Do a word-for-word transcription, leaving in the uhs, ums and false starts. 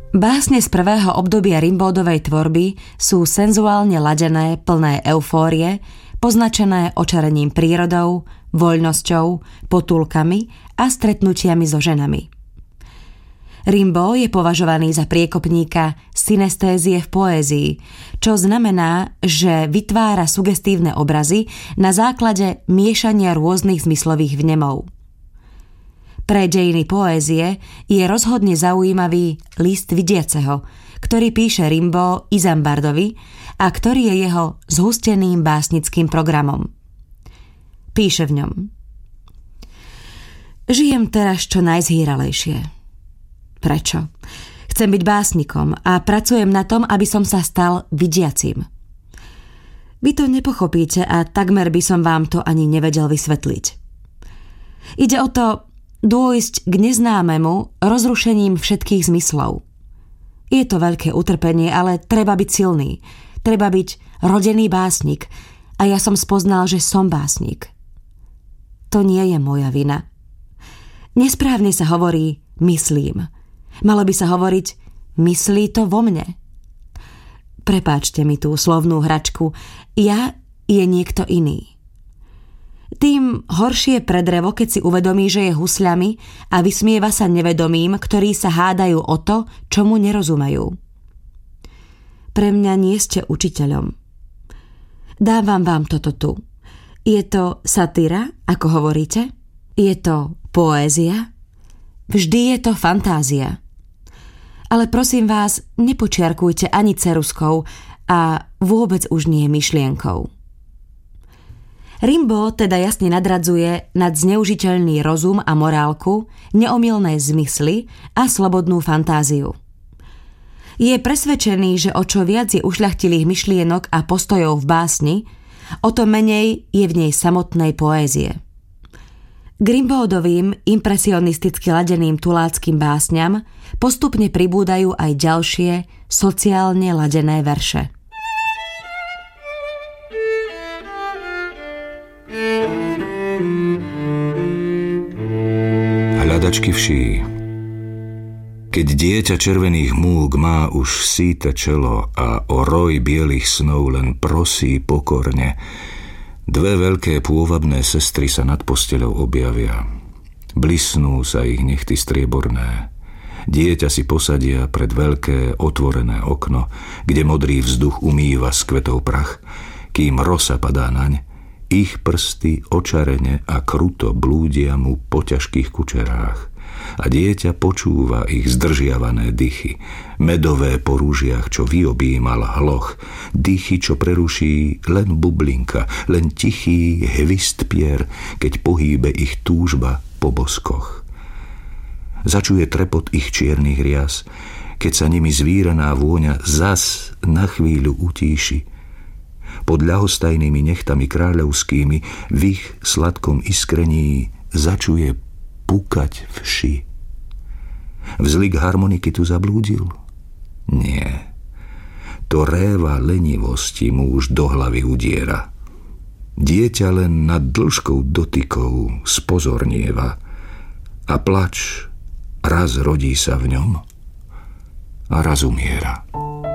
Básne z prvého obdobia Rimbaudovej tvorby sú senzuálne ladené, plné eufórie, poznačené očarením prírodou, voľnosťou, potulkami a stretnutiami so ženami. Rimbaud je považovaný za priekopníka synestézie v poézii, čo znamená, že vytvára sugestívne obrazy na základe miešania rôznych zmyslových vnemov. Pre dejiny poézie je rozhodne zaujímavý List vidiaceho, ktorý píše Rimbaud Izambardovi a ktorý je jeho zhusteným básnickým programom. Píše v ňom: Žijem teraz čo najzhýralejšie. Prečo? Chcem byť básnikom a pracujem na tom, aby som sa stal vidiacim. Vy to nepochopíte a takmer by som vám to ani nevedel vysvetliť. Ide o to dôjsť k neznámemu rozrušením všetkých zmyslov. Je to veľké utrpenie, ale treba byť silný. Treba byť rodený básnik a ja som spoznal, že som básnik. To nie je moja vina. Nesprávne sa hovorí myslím. Malo by sa hovoriť myslí to vo mne. Prepáčte mi tú slovnú hračku. Ja je niekto iný. Tým horšie pre drevo, keď si uvedomí, že je husľami a vysmieva sa nevedomým, ktorí sa hádajú o to, čomu nerozumejú. Pre mňa nie ste učiteľom. Dávam vám toto tu. Je to satíra, ako hovoríte? Je to poézia? Vždy je to fantázia. Ale prosím vás, nepočiarkujte ani ceruskou a vôbec už nie myšlienkou. Rimbaud teda jasne nadradzuje nad zneužiteľný rozum a morálku, neomylné zmysly a slobodnú fantáziu. Je presvedčený, že o čo viac je ušľachtilých myšlienok a postojov v básni, o to menej je v nej samotnej poézie. K Rimbaudovým impresionisticky ladeným tuláckym básňam postupne pribúdajú aj ďalšie sociálne ladené verše. Hľadačky vší. Keď dieťa červených múk má už síte čelo a o roj bielých snov len prosí pokorne, dve veľké pôvabné sestry sa nad posteľou objavia. Blisnú sa ich nechty strieborné. Dieťa si posadia pred veľké otvorené okno, kde modrý vzduch umýva z kvetov prach, kým rosa padá naň. Ich prsty očarene a kruto blúdia mu po ťažkých kučerách a dieťa počúva ich zdržiavané dychy, medové po rúžiach, čo vyobímal hloch, dychy, čo preruší len bublinka, len tichý hvist pier, keď pohýbe ich túžba po boskoch. Začuje trepot ich čiernych rias, keď sa nimi zvíraná vôňa zas na chvíľu utíši. Pod ľahostajnými nechtami kráľovskými v ich sladkom iskrení začuje pukať vši. Vzlik harmoniky tu zablúdil? Nie. To réva lenivosti mu už do hlavy udiera. Dieťa len nad dĺžkou dotykov spozornieva a plač raz rodí sa v ňom a raz umiera.